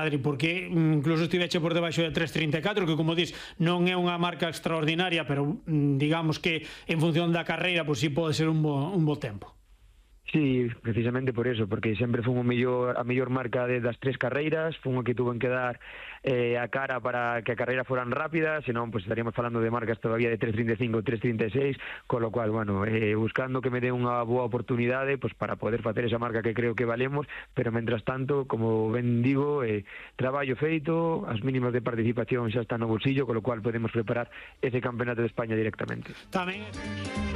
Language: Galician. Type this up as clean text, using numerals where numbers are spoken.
Adri, porque incluso estiveche por debaixo de 3.34, que como dis, non é unha marca extraordinaria, pero digamos que en función da carreira, pois sí pode ser un bo tempo. Sí, precisamente por eso, porque sempre fun a mellor marca das 3 carreiras, fun o que tuven que dar a cara para que a carreira foran rápidas, senón pues estaríamos falando de marcas todavía de 3.35, 3.36, con lo cual, bueno, buscando que me dé unha boa oportunidade pues para poder facer esa marca que creo que valemos, pero mentras tanto, como ben digo, traballo feito, as mínimas de participación xa están no bolsillo, con lo cual podemos preparar ese campeonato de España directamente. Tamén